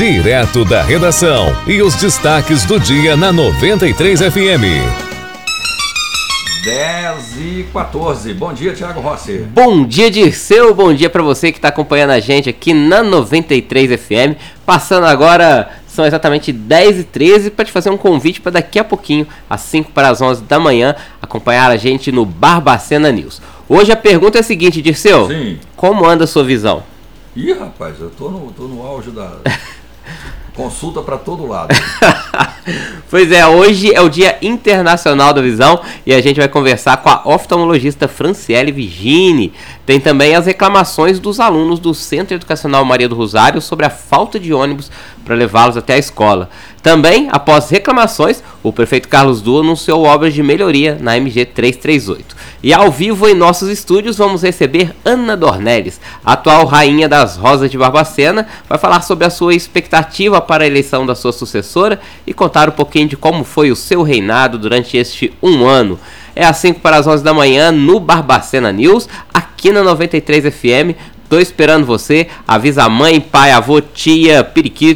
direto da redação e os destaques do dia na 93 FM. 10h14. Bom dia, Thiago Rossi. Bom dia, Dirceu. Bom dia para você que está acompanhando a gente aqui na 93 FM. Passando agora, são exatamente 10h13, para te fazer um convite para daqui a pouquinho, às 5 para as 11 da manhã, acompanhar a gente no Barbacena News. Hoje a pergunta é a seguinte, Dirceu. Sim. Como anda a sua visão? Ih, rapaz, eu tô no auge da consulta para todo lado. Pois é, hoje é o Dia Internacional da Visão e a gente vai conversar com a oftalmologista Franciele Vigini. Tem também as reclamações dos alunos do Centro Educacional Maria do Rosário sobre a falta de ônibus para levá-los até a escola. Também, após reclamações, o prefeito Carlos Du anunciou obras de melhoria na MG 338. E ao vivo em nossos estúdios vamos receber Ana Dornelles, atual rainha das Rosas de Barbacena, vai falar sobre a sua expectativa para a eleição da sua sucessora e contar um pouquinho de como foi o seu reinado durante este um ano. É às 5 para as 11 da manhã no Barbacena News, aqui na 93 FM. Tô esperando você. Avisa a mãe, pai, avô, tia, periquito